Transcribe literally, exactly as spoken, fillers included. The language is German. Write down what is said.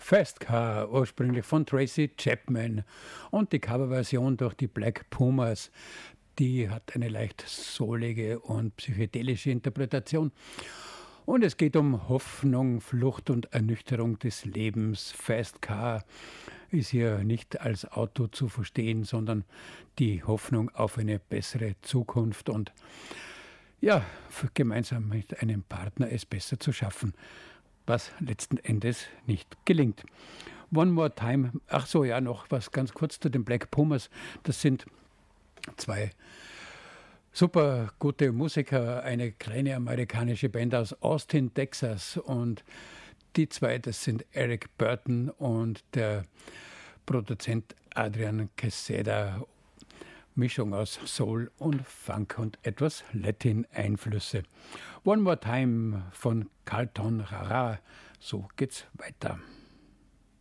Fast Car, ursprünglich von Tracy Chapman, und die Coverversion durch die Black Pumas, die hat eine leicht soulige und psychedelische Interpretation. Und es geht um Hoffnung, Flucht und Ernüchterung des Lebens. Fast Car ist hier nicht als Auto zu verstehen, sondern die Hoffnung auf eine bessere Zukunft und ja, gemeinsam mit einem Partner es besser zu schaffen, was letzten Endes nicht gelingt. One More Time, ach so, ja, noch was ganz kurz zu den Black Pumas. Das sind zwei super gute Musiker, eine kleine amerikanische Band aus Austin, Texas. Und die zwei, das sind Eric Burton und der Produzent Adrian Quesada. Mischung aus Soul und Funk und etwas Latin-Einflüsse. One More Time von Carlton Rara. So geht's weiter.